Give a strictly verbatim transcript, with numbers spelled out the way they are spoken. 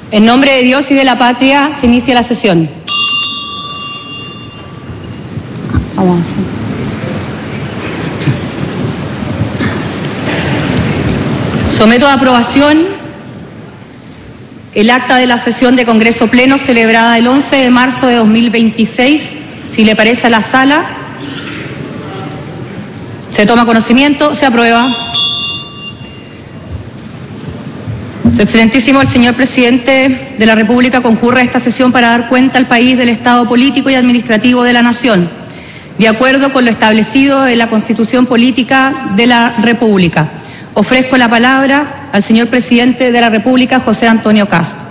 En nombre de Dios y de la patria se inicia la sesión. Vamos a hacer. Someto a aprobación el acta de la sesión de Congreso Pleno celebrada el once de marzo de dos mil veintiséis. Si le parece a la sala, se toma conocimiento, se aprueba. Su Excelentísimo, el señor Presidente de la República concurre a esta sesión para dar cuenta al país del estado político y administrativo de la nación, de acuerdo con lo establecido en la Constitución Política de la República. Ofrezco la palabra al señor Presidente de la República, José Antonio Kast.